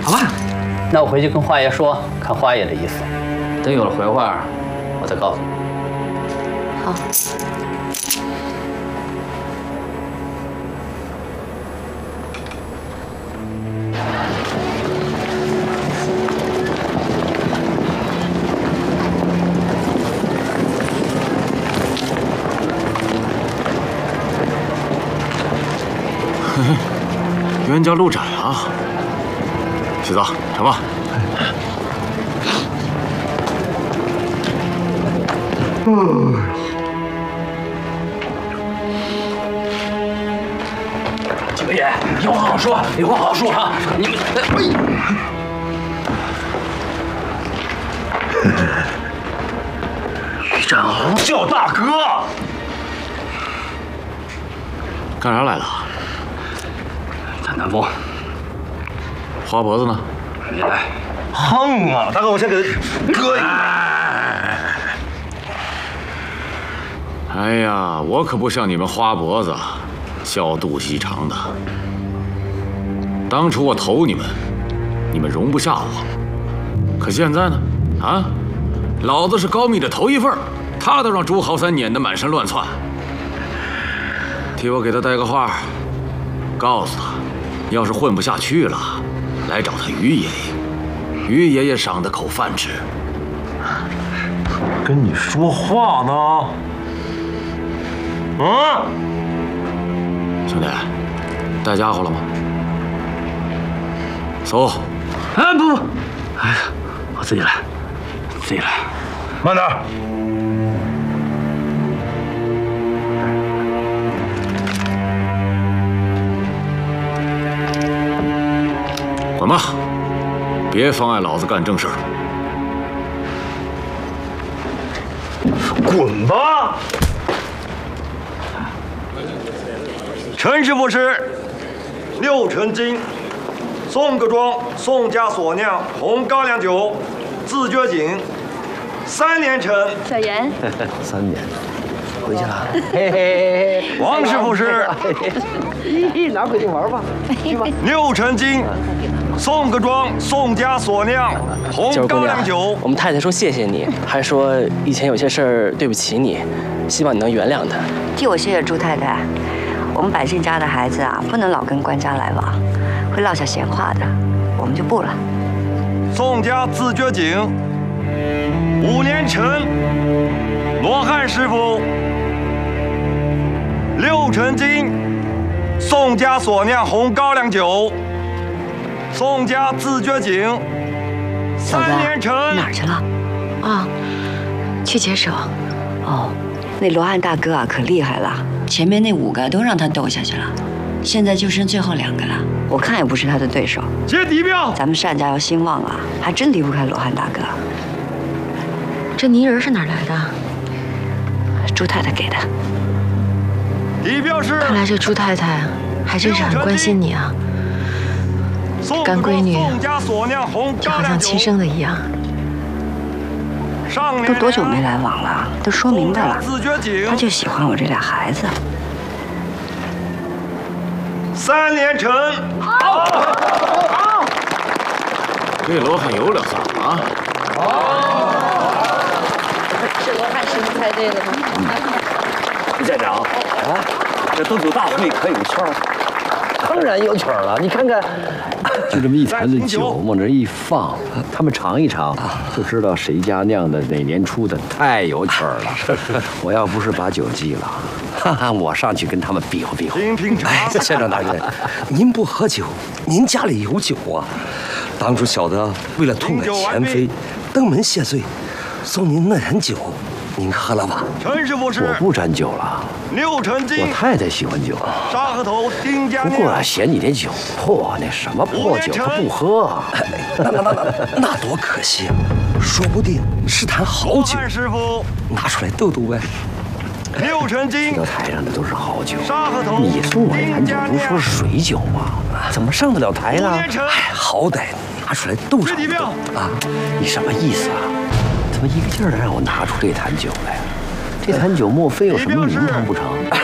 好吧， 那我回去跟花爷说，看花爷的意思。等有了回话，我再告诉你。 好。 冤家路窄啊！西子，吃吧。 几位爷，有话好说，有话好说啊！你们，于展豪叫大哥， 干啥来了？ 谈谈风。 花脖子呢？ 没来。 横啊！大哥，我先给他割一个。 哎呀，我可不像你们花脖子，小肚鸡肠的。当初我投你们，你们容不下我。可现在呢？啊，老子是高密的头一份，他都让朱豪三撵得满身乱窜。替我给他带个话，告诉他，要是混不下去了，来找他于爷爷。于爷爷赏得口饭吃。 跟你说话呢。啊， 兄弟，带家伙了吗？走。 啊不，哎呀，我自己来，自己来。 慢点。 滚吧，别妨碍老子干正事儿。 滚吧！陈师傅是6成金，宋各庄宋家所酿红高粱酒，自觉井，3年陈。 小袁 3年，回去了。 嘿嘿嘿， 王师傅是拿回去玩吧，去吧。 6成金，宋各庄宋家所酿红高粱酒。 我们太太说谢谢你，还说以前有些事儿对不起你，希望你能原谅她。 替我谢谢朱太太。我们百姓家的孩子啊，不能老跟官家来往，会落下闲话的，我们就不了。 宋家自觉井5年陈，罗汉师傅6成金，宋家所酿红高粱酒，宋家自觉井3年陈。 哪儿去了？ 啊，去解手。 哦，那罗汉大哥啊，可厉害了，前面那5个都让他斗下去了，现在就剩最后2个了。我看也不是他的对手。 接底标， 咱们单家要兴旺啊，还真离不开罗汉大哥。 这泥人是哪儿来的？ 朱太太给的。 底标是。 看来这朱太太还真是很关心你啊，干闺女就好像亲生的一样。 都多久没来往了？都说明白了，他就喜欢我这俩孩子。 3年陈。 这罗汉有2嗓啊！ 是罗汉师傅猜对了吗？ 副县长啊，这斗酒大会可有趣儿？当然有趣儿了，你看看，就这么一坛子酒往这一放，他们尝一尝，就知道谁家酿的哪年出的，太有趣儿了。我要不是把酒记了，哈哈，我上去跟他们比划比划。 哎， 县长大人，您不喝酒，您家里有酒啊？当初小的为了痛改前非，登门谢罪，送您那坛酒，您喝了吧？ 陈师傅是。 我不沾酒了。 6成金。 我太太喜欢酒。 沙河头丁家不过嫌你那酒破，那什么破酒他不喝，那多可惜啊！说不定是坛好酒， 师傅拿出来斗斗呗。 6成金， 这台上的都是好酒，你送我这坛酒不是说是水酒吗？怎么上得了台呢？哎，好歹拿出来斗上斗啊！你什么意思啊？怎么一个劲儿的让我拿出这坛酒来？这坛酒莫非有什么名堂不成？